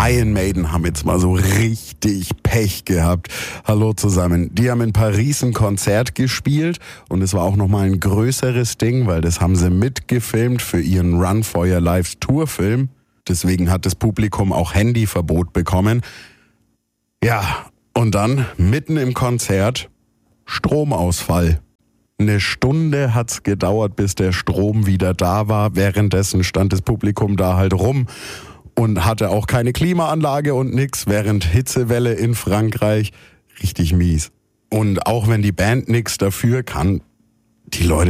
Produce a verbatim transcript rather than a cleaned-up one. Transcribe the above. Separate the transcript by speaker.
Speaker 1: Iron Maiden haben jetzt mal so richtig Pech gehabt. Hallo zusammen. Die haben in Paris ein Konzert gespielt und es war auch nochmal ein größeres Ding, weil das haben sie mitgefilmt für ihren Run for Your Lives Tourfilm. Deswegen hat das Publikum auch Handyverbot bekommen. Ja, und dann mitten im Konzert Stromausfall. Eine Stunde hat's gedauert, bis der Strom wieder da war. Währenddessen stand das Publikum da halt rum und hatte auch keine Klimaanlage und nix, während Hitzewelle in Frankreich. Richtig mies. Und auch wenn die Band nix dafür kann, die Leute